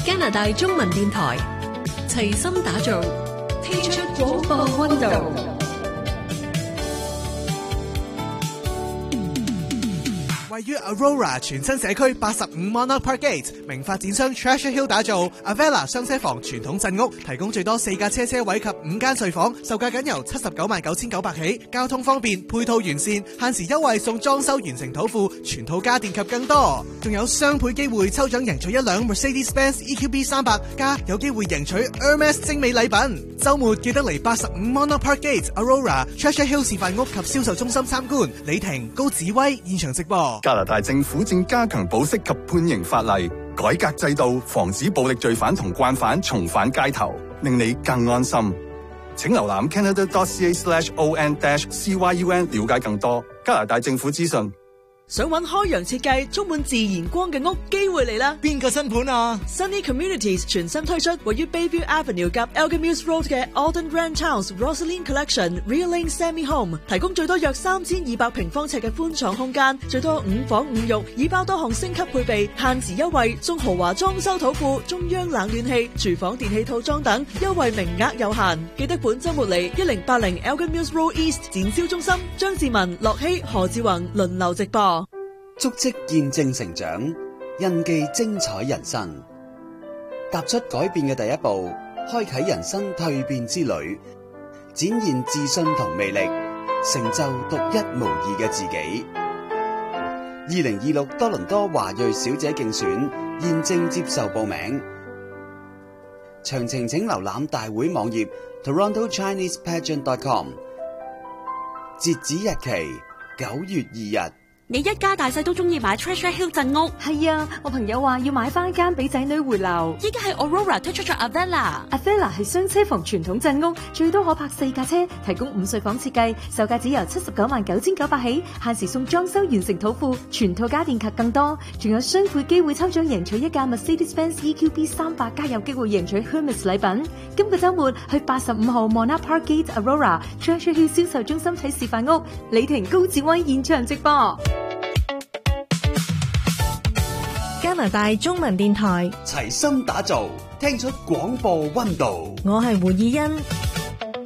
加拿大中文電台齊心打造，聽出廣播溫度。 位於 Aurora 全新社區85 Monarch Park Gate， 名發展商 Treasure Hill 打造 Avella 雙車房傳統鎮屋，提供最多4架車位及5間睡房，售價僅由799900起，交通方便，配套完善，限時優惠送裝修完成土庫、全套家電及更多，仲有雙倍機會抽獎贏取一輛 Mercedes-Benz EQB 300，加有機會贏取 Hermes 精美禮品。週末記得嚟85 Monarch Park Gate Aurora Treasure Hill 示範屋及銷售中心參觀。李婷、高子威現場直播。 加拿大政府正加強保釋及判刑法例，改革制度，防止暴力罪犯同慣犯重返街頭，令你更安心。請瀏覽 canada.ca/on-cyun 了解更多加拿大政府資訊。 想揾開揚設計充滿自然光嘅屋，機會嚟啦！ 邊個新盤啊？ Sunny Communities 全新推出位於 Bayview Avenue 及 Elgin-Mills Road 嘅 Alden Grand Towns Rosaline Collection Real Lane Semi Home， 提供最多約3200平方尺嘅寬敞空間，最多5房5浴，已包多項升級配備，限時優惠送豪華裝修土庫、中央冷暖氣、廚房電器套裝等，優惠名額有限。記得本週末嚟1080 Elgin-Mills Road East 展銷中心，張志文、樂希、何志宏輪流直播。 足跡見證成長，印記精彩人生。踏出改變嘅第一步，開啟人生蛻變之旅，展現自信同魅力，成就獨一無二嘅自己。2026多倫多華裔小姐競選現正接受報名，詳情請瀏覽大會網頁 TorontoChinesePageant.com。截止日期9月2日。 你一家大細都中意買 Treasure Hill 鎮屋？ 係啊，我朋友話要買翻間俾仔女回流。 依家係 Aurora 推出咗 Avella 係雙車房傳統鎮屋，最多可泊4架車，提供5睡房設計，售價只由799900起，限時送裝修完成土庫、全套家電及更多，仲有雙倍機會抽獎贏取一架 Mercedes-Benz EQB 300，加有機會贏取 Hermes 禮品。今個週末去85號 Monarch Park Gate Aurora Treasure Hill 銷售中心睇示範屋，李婷、高志威現場直播。 加拿大中文電台齊心打造，聽出廣播溫度。 我係胡以欣。